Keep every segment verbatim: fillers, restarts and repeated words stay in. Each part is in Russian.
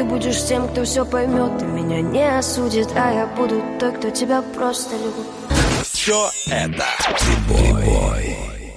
ты будешь тем, кто все поймет. Ты меня не осудит, а я буду той, кто тебя просто любит. Все это Прибой.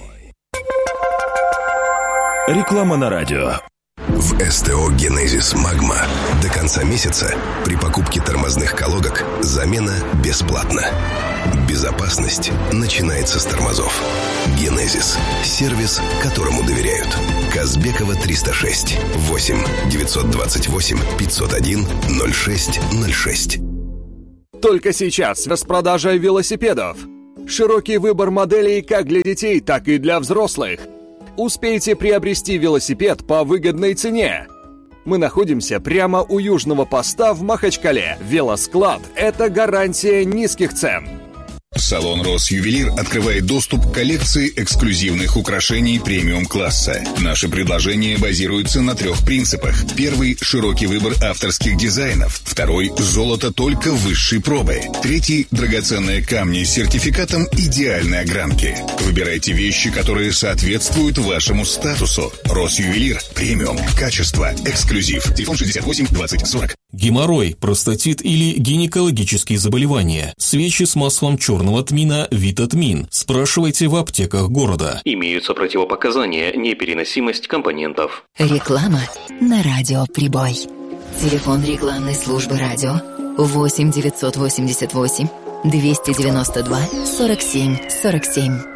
Реклама на радио. В СТО «Генезис Магма» до конца месяца при покупке тормозных колодок замена бесплатна. Безопасность начинается с тормозов. «Генезис» – сервис, которому доверяют. Казбекова триста шесть. восемь девятьсот двадцать восемь пятьсот один ноль шесть ноль шесть. Только сейчас распродажа велосипедов. Широкий выбор моделей как для детей, так и для взрослых. Успейте приобрести велосипед по выгодной цене. Мы находимся прямо у южного поста в Махачкале. Велосклад – это гарантия низких цен. Салон «Росювелир» открывает доступ к коллекции эксклюзивных украшений премиум-класса. Наши предложения базируются на трех принципах. Первый – широкий выбор авторских дизайнов. Второй – золото только высшей пробы. Третий – драгоценные камни с сертификатом идеальной огранки. Выбирайте вещи, которые соответствуют вашему статусу. «Росювелир» – премиум, качество, эксклюзив. Телефон шестьдесят восемь двадцать сорок. Геморрой, простатит или гинекологические заболевания. Свечи с маслом черного тмина Витатмин. Спрашивайте в аптеках города. Имеются противопоказания, непереносимость компонентов. Реклама на радио Прибой. Телефон рекламной службы радио восемь девятьсот восемьдесят восемь двести девяносто два сорок семь сорок семь.